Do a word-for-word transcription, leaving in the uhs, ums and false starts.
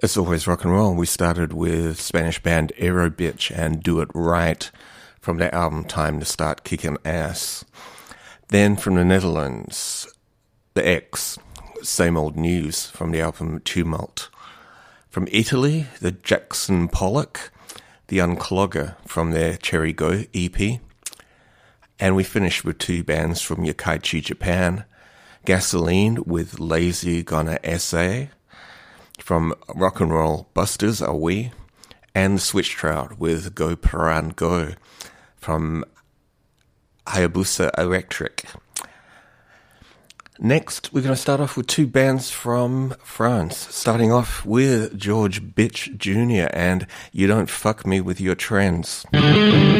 It's always rock and roll. We started with Spanish band Aerobitch and Do It Right from their album Time to Start Kicking Ass. Then from the Netherlands, The X, Same Old News from the album Tumult. From Italy, the Jackson Pollock, The Unclogger from their Cherry Go E P. And we finished with two bands from Yokkaichi, Japan, Gasoline with Lazy Gonna Essay from Rock and Roll Busters Are We, and the Switch Trout with Go Paran Go from Hayabusa Electric. Next, we're going to start off with two bands from France, starting off with George Bitch Junior and You Don't Fuck Me With Your Trends.